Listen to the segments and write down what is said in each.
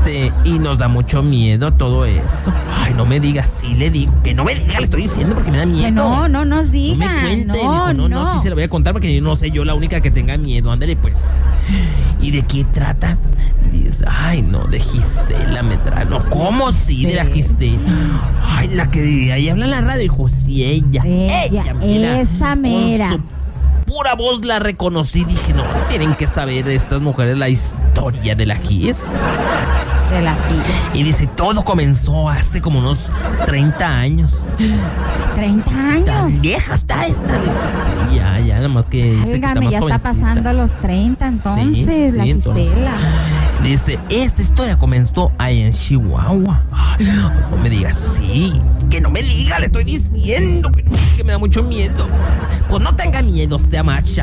y nos da mucho miedo todo esto. Ay, no me digas, sí le digo, que no me diga, le estoy diciendo porque me da miedo. No nos diga. No me cuente, dijo, no, sí se lo voy a contar porque yo no sé yo la única que tenga miedo, ándale pues. ¿Y de qué trata? Dice, ay, no, de Gisela Medrano. ¿Cómo sí? De la Gisela. Ay, la que ahí habla en la radio, hijo, sí, ella, mira, esa mera. con su pura voz la reconocí. Dije, no, tienen que saber estas mujeres la historia de la Gis. De la Gis. Y dice, todo comenzó hace como unos 30 años. ¿30 años? Tan vieja está esta. Sí, ya, nada más que dice que está más ya jovencita. está pasando los 30 entonces, la Gisela. Dice, esta historia comenzó ahí en Chihuahua. Ay, no me digas, sí. Que no me diga, le estoy diciendo. Que me da mucho miedo. Pues no tenga miedo, sea macha.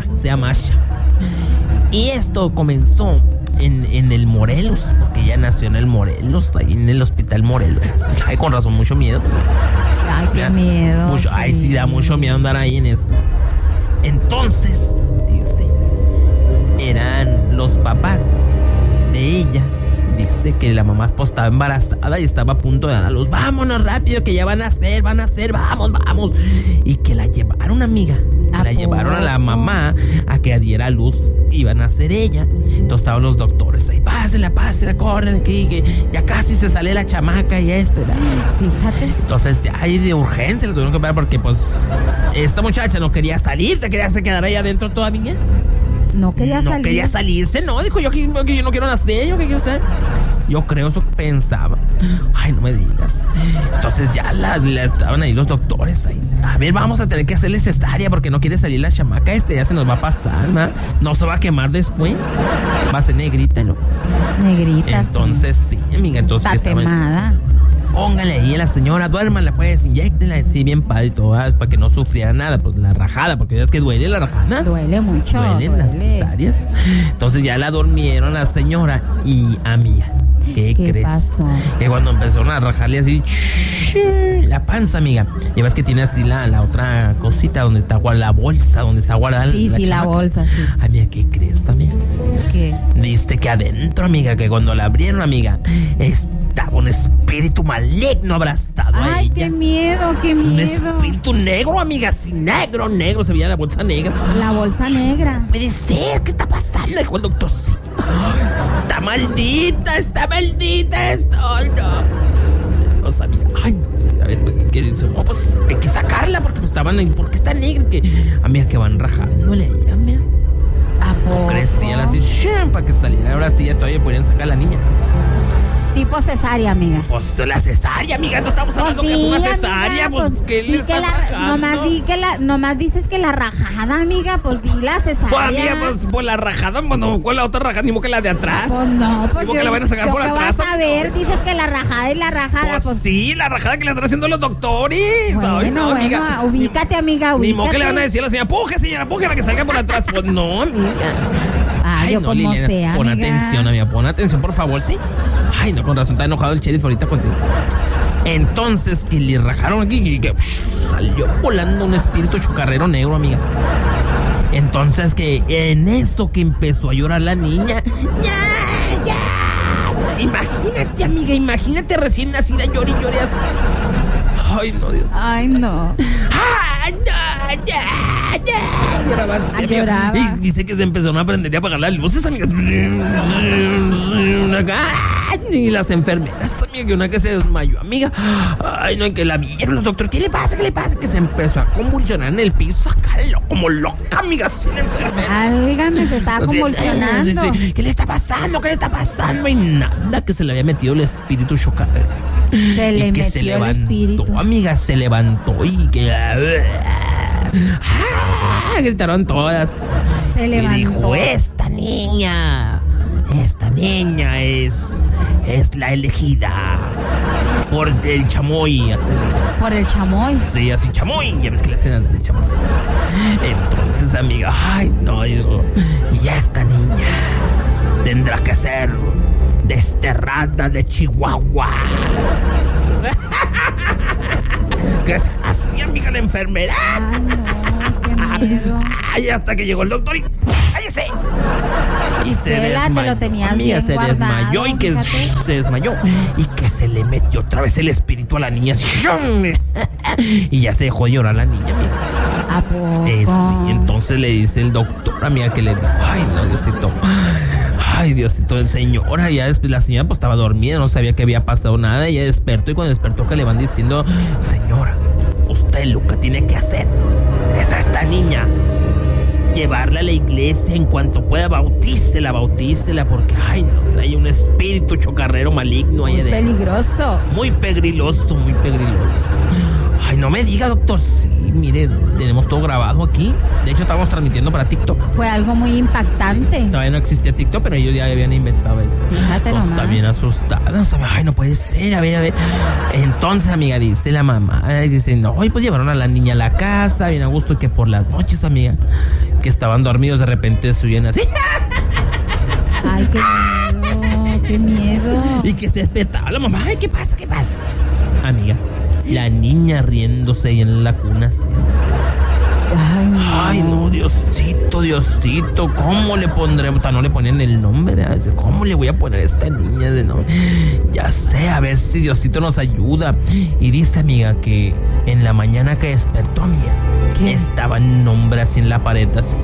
Y esto comenzó en el Morelos, porque ella nació en el Morelos, ahí en el hospital Morelos. Ay, con razón, mucho miedo. Ay, qué miedo. Mucho, ay, sí, da mucho miedo andar ahí en esto. Entonces, dice, eran los papás de ella. Dice que la mamá pues estaba embarazada y estaba a punto de dar a luz. Vámonos rápido, que ya van a hacer, vamos. Y que la llevaron, amiga. La llevaron a la mamá a que diera a luz. Iban a hacer ella. Entonces estaban los doctores ahí, pásela, corren, que ya casi se sale la chamaca y Fíjate. Entonces ya hay de urgencia, le tuvieron que parar porque pues esta muchacha no quería salir, se quería quedar ahí adentro todavía. No quería salirse, no, dijo yo no quiero nacer, yo qué quiero hacer. Yo creo eso que pensaba. Ay, no me digas. Entonces ya estaban ahí los doctores ahí. A ver, vamos a tener que hacerle cesárea porque no quiere salir la chamaca. Ya se nos va a pasar, ¿no? No se va a quemar después. Va a ser negrita, ¿no? Negrita. Entonces, sí, amiga, entonces está quemada. Póngale ahí a la señora, duérmala, pues, inyéctenla, sí, bien padre y todo, para que no sufriera nada, pues la rajada, porque ya es que duele la rajada. Duele mucho. Duelen las cesáreas. Entonces ya la durmieron la señora y amiga. ¿Qué crees? Pasó? Que cuando empezaron a rajarle así, la panza, amiga. Ya ves que tiene así la otra cosita donde está la bolsa, donde está guardada sí, la la bolsa, sí. Amiga, ¿qué crees también? ¿Qué? Dice que adentro, amiga, que cuando la abrieron, amiga, estaba un espíritu maligno abrastado a Ay, ella. qué miedo. Un espíritu negro, amiga, sí, negro, se veía la bolsa negra. La bolsa negra. Me dice, ¿qué está pasando? Dijo el doctor, sí. Está maldita esto. Ay, no sabía. Ay, no sé, a ver, ¿qué dice? No, pues hay que sacarla porque pues estaban ahí. ¿Por qué está negra? Amiga, que van rajándole a ella, amiga. ¿A poco? No crecían así, para que saliera. Ahora sí, ya todavía podían sacar a la niña. Tipo cesárea, amiga. Pues la cesárea, amiga, no estamos hablando que es una cesárea, amiga, pues ¿qué le está rajando? Nomás dices que la rajada, amiga, pues di la cesárea. Pues amiga, pues la rajada, bueno, ¿cuál la otra rajada? Ni modo que la de atrás. Pues no, pues ni modo que la van a sacar por atrás. Vas a ver, dices que la rajada es la rajada, pues sí, la rajada que le están haciendo los doctores. Bueno, ay, no, amiga. Ubícate, amiga, Ni modo que le van a decir a la señora, puje para que salga por atrás. Pues no, amiga. Ay, yo no, como Liliana, sea, pon amiga. atención, amiga, pon atención, por favor, ¿sí? Ay, no, con razón, está enojado el sheriff ahorita contigo. Entonces, que le rajaron aquí y que salió volando un espíritu chocarrero negro, amiga. Entonces, que en eso que empezó a llorar la niña. ¡Ya! Imagínate, amiga, imagínate recién nacida, llore así. Ay, no, Dios. Ay, no. ¡Ay, no! Lloraba. Y dice que se empezaron a aprender a apagar las luces, amiga. Y las enfermeras, amiga, que una que se desmayó, amiga. Ay, no, que la vieron los doctores. ¿Qué le pasa? Que se empezó a convulsionar en el piso, sacarlo como loca, amiga, sin enfermera. Álgame, se estaba convulsionando. Sí. ¿Qué le está pasando? Y nada, que se le había metido el espíritu chocadero. Se levantó, amiga, se levantó y que gritaron todas. Se levantó. Y dijo, esta niña es la elegida por el chamoy. ¿Por el chamoy? Sí, así chamoy. Ya ves que le hacen así chamoy. Entonces, amiga, ay, no, digo, y esta niña tendrá que ser desterrada de Chihuahua. ¿Qué es así, amiga, la enfermera? Ay, no, Ay, hasta que llegó el doctor y ¡cállese! Y se desmayó. Te lo tenías amiga, bien se guardado, desmayó y que fíjate. se desmayó. Y que se le metió otra vez el espíritu a la niña. Así, y ya se dejó de llorar la niña, amiga. ¿A poco? Sí, entonces le dice el doctor, amiga, que le dijo, ay, no, Diosito. Ay, Diosito, el señor, ya la señora pues estaba dormida, no sabía que había pasado nada. Ella despertó y cuando despertó que le van diciendo, señora, usted lo que tiene que hacer es a esta niña llevarla a la iglesia en cuanto pueda, bautícela, porque, ay, no, trae un espíritu chocarrero maligno ahí Muy peligroso. Muy pegriloso. Ay, no me diga, doctor. Sí, mire, tenemos todo grabado aquí. De hecho, estamos transmitiendo para TikTok. Fue algo muy impactante. Sí, todavía no existía TikTok, pero ellos ya habían inventado eso. Fíjate nomás. Está bien asustada. O sea, ay, no puede ser. A ver. Entonces, amiga, dice la mamá. Dice, no, y pues llevaron a la niña a la casa, bien a gusto, y que por las noches, amiga, que estaban dormidos, de repente subían así. Ay, qué miedo. Y que se despertaba la mamá. Ay, ¿qué pasa? Amiga, la niña riéndose ahí en la cuna. Ay, no, Diosito, ¿cómo le pondremos? No le ponen el nombre, ¿verdad? ¿Cómo le voy a poner a esta niña de nombre? Ya sé, a ver si Diosito nos ayuda. Y dice, amiga, que en la mañana que despertó, amiga, ¿qué? Estaba el nombre así en la pared, así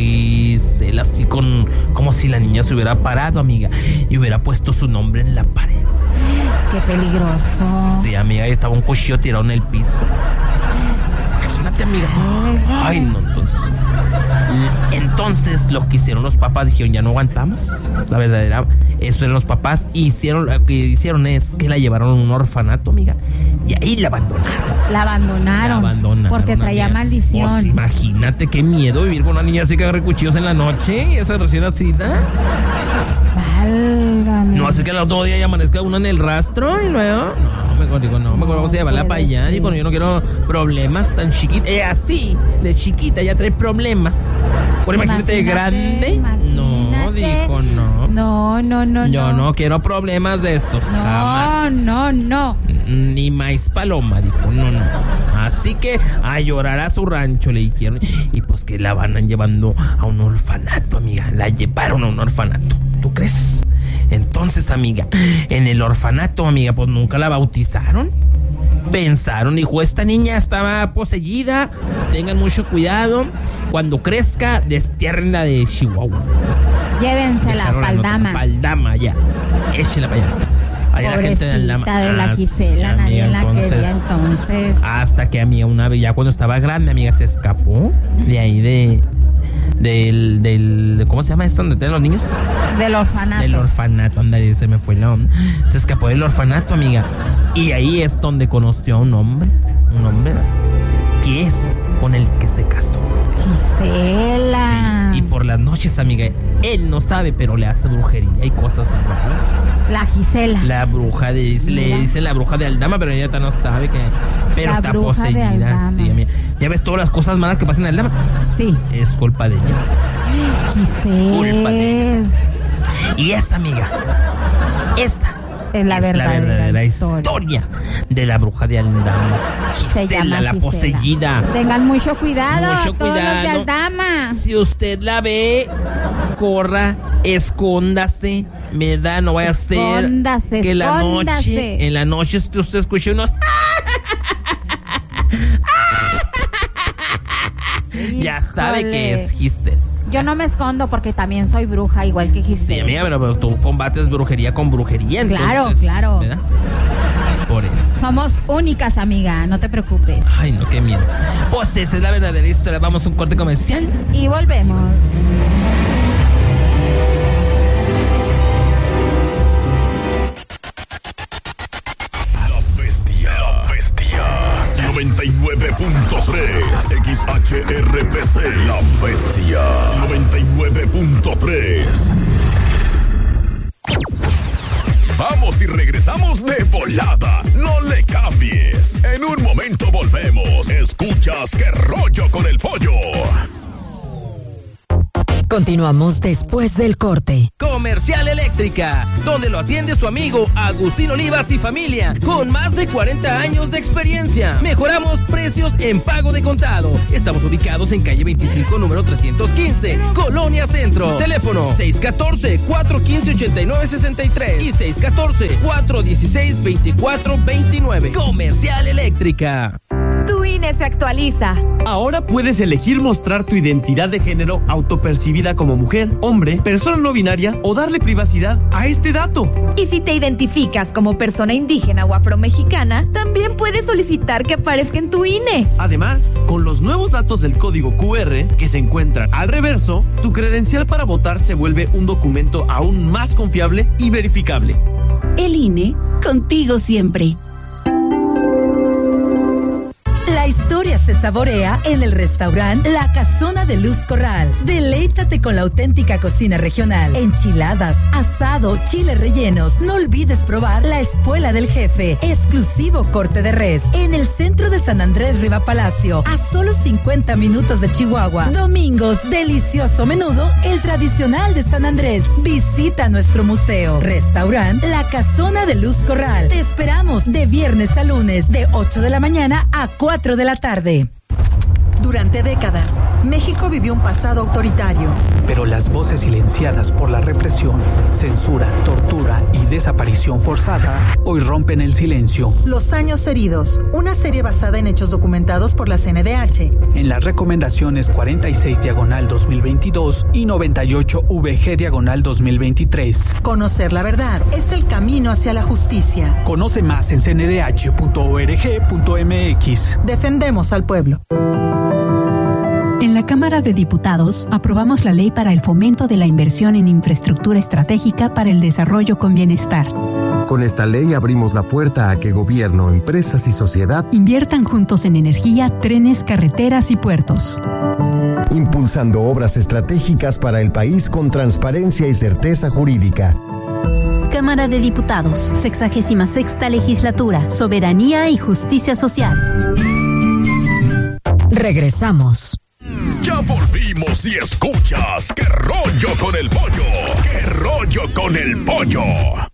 como si la niña se hubiera parado, amiga, y hubiera puesto su nombre en la pared. Qué peligroso. Sí, amiga, ahí estaba un cuchillo tirado en el piso. Imagínate, amiga. Ay, no, entonces lo que hicieron los papás, dijeron, ya no aguantamos. La verdadera, eso eran los papás. Lo que hicieron es que la llevaron a un orfanato, amiga, y ahí la abandonaron. Porque traía amiga. maldición. Pues imagínate qué miedo vivir con una niña así que agarre cuchillos en la noche y esa recién nacida. Válgame. No hace que el otro día ya amanezca uno en el rastro y luego. No, me acuerdo cómo se llevarla para allá. Digo, yo no quiero problemas tan chiquitas. Así, de chiquita ya trae problemas. Por imagínate de grande. No, dijo no. No. Yo no quiero problemas de estos. Jamás. No. Ni maíz paloma, dijo, no. Así que a llorar a su rancho le dijeron. Y pues que la van llevando a un orfanato, amiga. La llevaron a un orfanato. ¿Tú crees? Entonces, amiga, en el orfanato, amiga, pues nunca la bautizaron. Pensaron, dijo, esta niña estaba poseída, tengan mucho cuidado. Cuando crezca, destiérrenla de Chihuahua. Llévensela para Aldama. Para Aldama, ya. Échenla para allá. Allá la gente de Aldama. De la Gisela, nadie la quería entonces. Hasta que, amiga, una vez, ya cuando estaba grande, amiga, se escapó de ahí del ¿cómo se llama esto? ¿Donde tienen los niños? Del orfanato, ándale, se me fue la onda. Se escapó del orfanato, amiga. Y ahí es donde conoció a un hombre, que es con el que se casó. Gisela. Sí, y por las noches, amiga, él no sabe, pero le hace brujería y cosas raras. La Gisela. La bruja le dice la bruja de Aldama, pero ella no sabe que. Pero la está poseída, sí, amiga. ¿Ya ves todas las cosas malas que pasan en Aldama? Sí. Es culpa de ella. Gisela. Culpa de ella. Y esta, amiga, es la verdadera historia de la bruja de Aldama. Gisela, la poseída. Tengan mucho cuidado, todos los de Aldama. Si usted la ve, corra, escóndase, ¿verdad? No vaya a ser que en la noche usted escuche unos... Ya sabe que es Gisela. Yo no me escondo porque también soy bruja, igual que Gisela. Sí, amiga, pero tú combates brujería con brujería, entonces, Claro. ¿verdad? Por eso. Somos únicas, amiga, no te preocupes. Ay, no, qué miedo. Pues esa es la verdadera historia. Vamos a un corte comercial. Y volvemos. La bestia. 99.3 XHRPC. La bestia. 99.3. Vamos y regresamos de volada. No le cambies. En un momento volvemos. Escuchas Qué Rollo con el Pollo. Continuamos después del corte. Comercial Eléctrica, donde lo atiende su amigo Agustín Olivas y familia, con más de 40 años de experiencia. Mejoramos precios en pago de contado. Estamos ubicados en calle 25, número 315, Colonia Centro. Teléfono 614-415-8963 y 614-416-2429. Comercial Eléctrica. Tu INE se actualiza. Ahora puedes elegir mostrar tu identidad de género autopercibida como mujer, hombre, persona no binaria o darle privacidad a este dato. Y si te identificas como persona indígena o afromexicana, también puedes solicitar que aparezca en tu INE. Además, con los nuevos datos del código QR que se encuentran al reverso, tu credencial para votar se vuelve un documento aún más confiable y verificable. El INE, contigo siempre. La historia se saborea en el restaurante La Casona de Luz Corral. Deleítate con la auténtica cocina regional. Enchiladas, asado, chiles rellenos. No olvides probar la Espuela del Jefe, exclusivo corte de res, en el centro de San Andrés Riva Palacio, a solo 50 minutos de Chihuahua. Domingos, delicioso menudo, el tradicional de San Andrés. Visita nuestro museo. Restaurante La Casona de Luz Corral. Te esperamos de viernes a lunes, de 8 de la mañana a 4 de la tarde. Durante décadas, México vivió un pasado autoritario. Pero las voces silenciadas por la represión, censura, tortura y desaparición forzada hoy rompen el silencio. Los años heridos, una serie basada en hechos documentados por la CNDH. En las recomendaciones 46/2022 y 98VG/2023. Conocer la verdad es el camino hacia la justicia. Conoce más en cndh.org.mx. Defendemos al pueblo. En la Cámara de Diputados aprobamos la ley para el fomento de la inversión en infraestructura estratégica para el desarrollo con bienestar. Con esta ley abrimos la puerta a que gobierno, empresas y sociedad inviertan juntos en energía, trenes, carreteras y puertos. Impulsando obras estratégicas para el país con transparencia y certeza jurídica. Cámara de Diputados, 66ª Legislatura, Soberanía y Justicia Social. Regresamos. Ya volvimos y escuchas ¿Qué rollo con el pollo? ¿Qué rollo con el pollo?